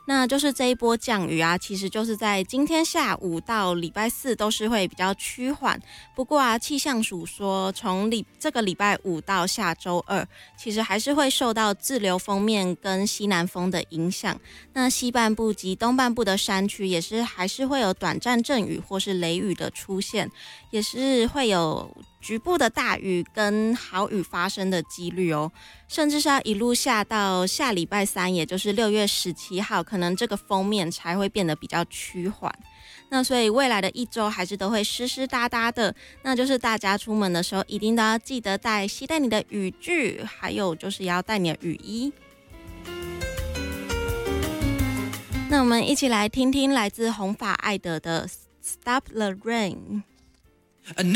那就是这一波降雨啊，其实就是在今天下午到礼拜四都是会比较趋缓。不过啊，气象署说，从这个礼拜五到下周二，其实还是会受到滞留锋面跟西南风的影响。那西半部及东半部的山区也是还是会有短暂阵雨或是雷雨的出现，也是会有局部的大雨跟豪雨发生的几率哦，甚至是要一路下到下礼拜三，也就是6月17号，可能这个锋面才会变得比较趋缓。那所以未来的一周还是都会湿湿哒哒的，那就是大家出门的时候一定都要记得携带你的雨具，还有就是要带你的雨衣。那我们一起来听听来自红发艾德的 Stop the Rain。